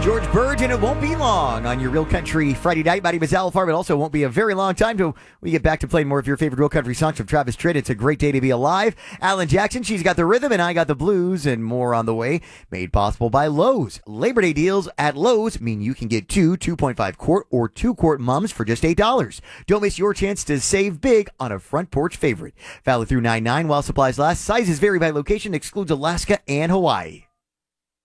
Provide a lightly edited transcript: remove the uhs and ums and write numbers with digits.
George Burge, and it won't be long on your Real Country Friday night. My name is Al Farb. It also won't be a very long time till we get back to playing more of your favorite Real Country songs from Travis Tritt. It's a great day to be alive. Alan Jackson, she's got the rhythm, and I got the blues, and more on the way. Made possible by Lowe's. Labor Day deals at Lowe's mean you can get 2.5 quart or 2 quart mums for just $8. Don't miss your chance to save big on a front porch favorite. Valid through 9/9 while supplies last. Sizes vary by location, excludes Alaska and Hawaii.